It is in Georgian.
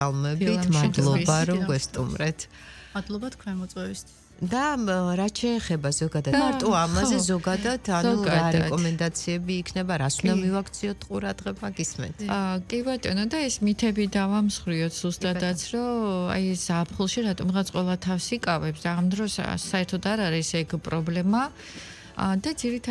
ალბათ მადლობა რომ გვესტუმრეთ. მადლობა თქვენ მოწვევისთვის. და რაც შეეხება ზოგადად მარტო ამაზე ზოგადად ანუ რა რეკომენდაციები იქნება რას უნდა მივაქციოთ ყურადღება გისმენთ კი ბატონო და ეს მითები დავამსხვრიოთ ზუსტადაც რომ აი ეს აფხულში რატომღაც ყველა თავს იკავებს და ამ დროს საერთოდ არ არის ეგ პრობლემა და ძირითადად